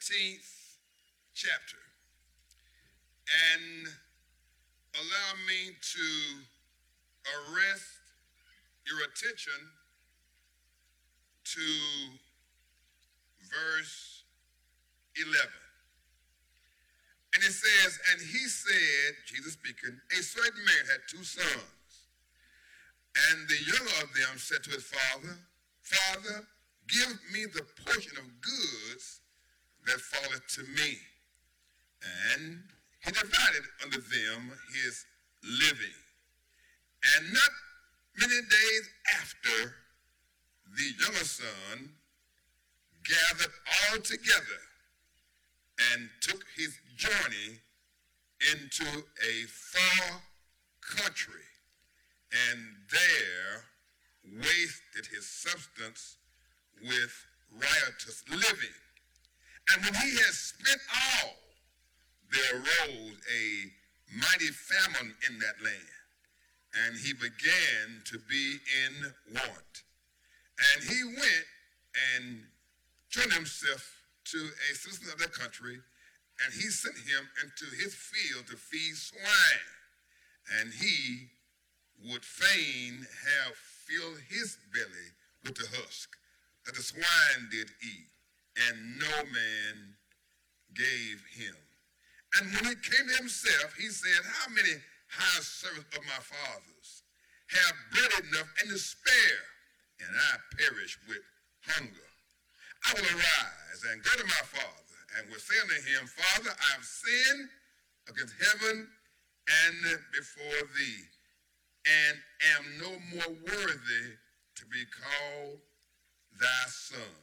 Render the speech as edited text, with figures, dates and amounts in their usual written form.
15th chapter. And allow me to arrest your attention to verse 11. And it says, and he said, Jesus speaking, a certain man had two sons. And the younger of them said to his father, Father, give me the portion of goods that falleth to me. And he divided unto them his living. And not many days after, the younger son gathered all together and took his journey into a far country, and there wasted his substance with riotous living. And when he had spent all, there arose a mighty famine in that land, and he began to be in want. And he went and joined himself to a citizen of that country, and he sent him into his field to feed swine. And he would fain have filled his belly with the husk that the swine did eat, and no man gave him. And when he came to himself, he said, how many hired servants of my father's have bread enough and to spare, and I perish with hunger? I will arise and go to my father, and will say unto him, Father, I have sinned against heaven and before thee, and am no more worthy to be called thy son.